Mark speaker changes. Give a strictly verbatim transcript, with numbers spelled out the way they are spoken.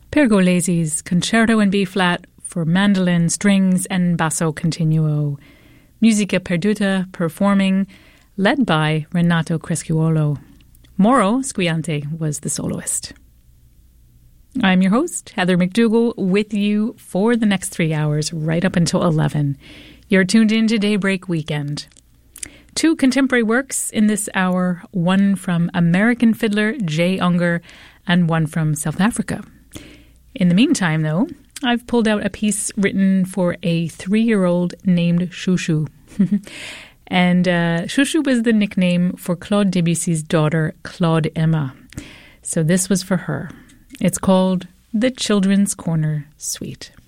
Speaker 1: Pergolesi's Concerto in B-flat for mandolin, strings, and basso continuo. Musica Perduta performing, led by Renato Cresciuolo. Mauro Squiante was the soloist. I'm your host, Heather McDougall, with you for the next three hours, right up until eleven. You're tuned in to Daybreak Weekend. Two contemporary works in this hour, one from American fiddler Jay Unger and one from South Africa. In the meantime, though, I've pulled out a piece written for a three-year-old named Chouchou. and uh, Chouchou was the nickname for Claude Debussy's daughter, Claude Emma. So this was for her. It's called The Children's Corner Suite.